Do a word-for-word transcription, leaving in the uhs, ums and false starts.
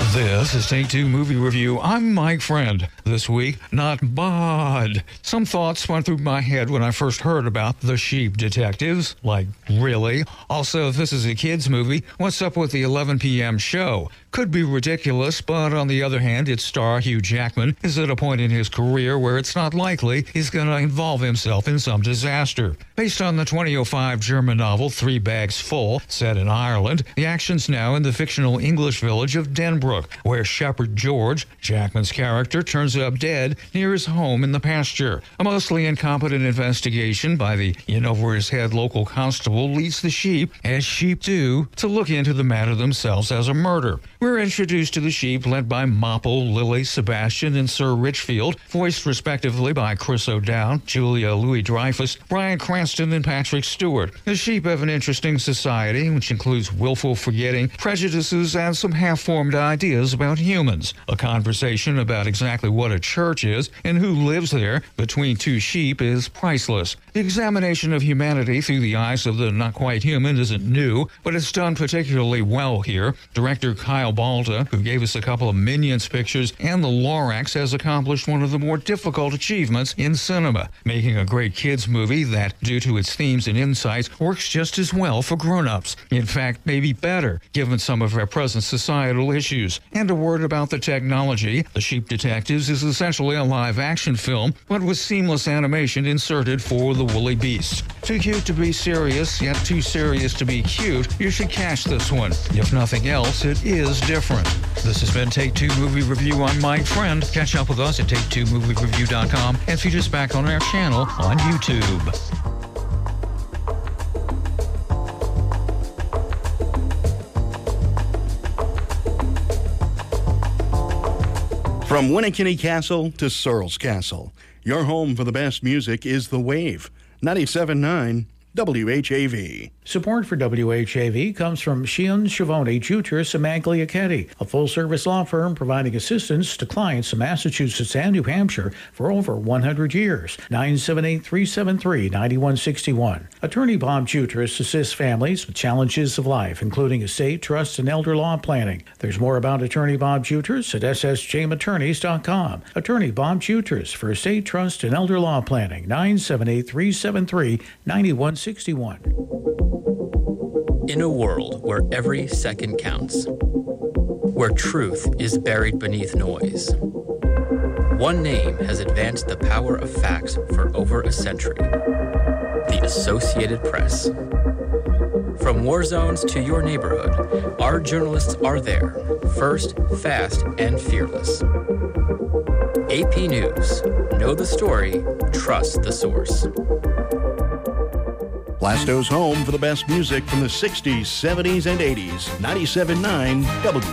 This is Take Two Movie Review. I'm Mike Friend. This week, not bod. Some thoughts went through my head when I first heard about The Sheep Detectives. Like, really? Also, if this is a kid's movie, what's up with the eleven p.m. show? Could be ridiculous, but on the other hand, its star, Hugh Jackman, is at a point in his career where it's not likely he's going to involve himself in some disaster. Based on the twenty oh five German novel Three Bags Full, set in Ireland, the action's now in the fictional English village of Denbrook, where Shepherd George, Jackman's character, turns up dead near his home in the pasture. A mostly incompetent investigation by the in-over-his-head local constable leads the sheep, as sheep do, to look into the matter themselves as a murder. We're introduced to the sheep led by Mopple, Lily, Sebastian, and Sir Richfield, voiced respectively by Chris O'Dowd, Julia Louis-Dreyfus, Bryan Cranston, and Patrick Stewart. The sheep have an interesting society, which includes willful forgetting, prejudices, and some half-formed ideas about humans. A conversation about exactly what a church is and who lives there between two sheep is priceless. The examination of humanity through the eyes of the not-quite-human isn't new, but it's done particularly well here. Director Kyle Balda, who gave us a couple of Minions pictures, and the Lorax, has accomplished one of the more difficult achievements in cinema, making a great kids movie that, due to its themes and insights, works just as well for grown-ups. In fact, maybe better, given some of our present societal issues. And a word about the technology. The Sheep Detectives is essentially a live-action film, but with seamless animation inserted for the woolly beast. Too cute to be serious, yet too serious to be cute. You should catch this one. If nothing else, it is different. This has been Take Two Movie Review. I'm Mike Friend. Catch up with us at take two movie review dot com and feed us back on our channel on YouTube. From Winnikinny Castle to Searles Castle, your home for the best music is The Wave, ninety-seven point nine W H A V. Support for W H A V comes from Sheehan, Schiavone, Jutras, and Magliachetti, a full-service law firm providing assistance to clients in Massachusetts and New Hampshire for over one hundred years. nine seven eight, three seven three, nine one six one. Attorney Bob Jutras assists families with challenges of life, including estate, trust, and elder law planning. There's more about Attorney Bob Jutras at s s james attorneys dot com. Attorney Bob Jutras for estate, trust, and elder law planning. nine seven eight, three seven three, nine one six one. In a world where every second counts, where truth is buried beneath noise, one name has advanced the power of facts for over a century: the Associated Press. From war zones to your neighborhood, our journalists are there, first, fast, and fearless. A P News. Know the story, trust the source. Blasto's home for the best music from the sixties, seventies, and eighties. ninety-seven point nine W